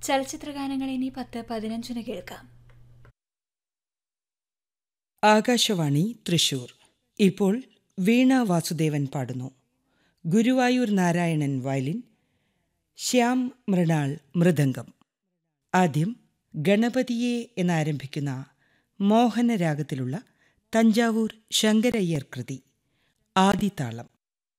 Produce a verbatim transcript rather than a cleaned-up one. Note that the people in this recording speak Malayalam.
ചലച്ചിത്രഗാനങ്ങൾ ഇനി പത്ത് പതിനഞ്ചിന് കേൾക്കാം. ആകാശവാണി തൃശൂർ. ഇപ്പോൾ വീണ വാസുദേവൻ പാടുന്നു. ഗുരുവായൂർ നാരായണൻ വയലിൻ, ശ്യാം മൃണാൾ മൃദംഗം. ആദ്യം ഗണപതിയെ എന്നാരംഭിക്കുന്ന മോഹനരാഗത്തിലുള്ള തഞ്ചാവൂർ ശങ്കരയ്യർ കൃതി, ആദിതാളം.